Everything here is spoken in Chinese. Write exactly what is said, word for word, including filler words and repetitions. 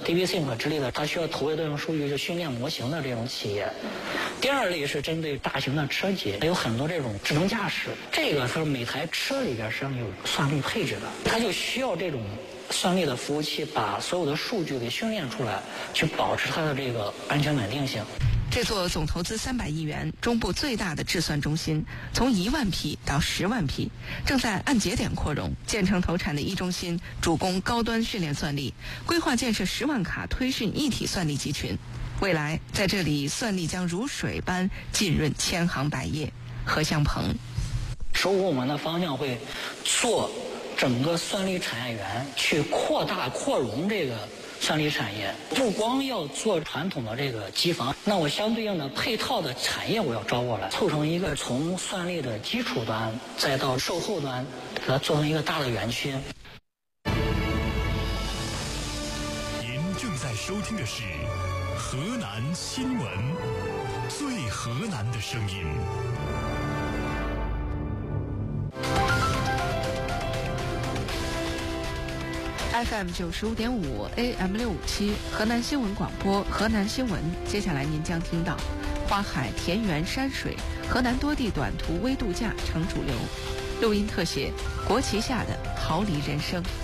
DeepSync之类的，它需要投入这种数据去训练模型的这种企业。第二类是针对大型的车企，有很多这种智能驾驶，这个是每台车里边实际上有算力配置的，它就需要这种算力的服务器把所有的数据给训练出来，去保持它的这个安全稳定性。 这座总投资三百亿元、中部最大的智算中心，从一万匹到十万匹，正在按节点扩容。建成投产的一中心主攻高端训练算力，规划建设十万卡推训一体算力集群。未来在这里，算力将如水般浸润千行百业。何向鹏， 首五我们的方向会做整个算力产业园，去扩大扩容这个算力产业，不光要做传统的这个机房，那我相对应的配套的产业我要招过来，凑成一个从算力的基础端再到售后端，给它做成一个大的园区。 您正在收听的是河南新闻，最河南的声音。 F M 九十五点五 A M 六五七河南新闻广播，河南新闻。接下来您将听到：花海、田园、山水，河南多地短途微度假成主流。录音特写：国旗下的逃离人生。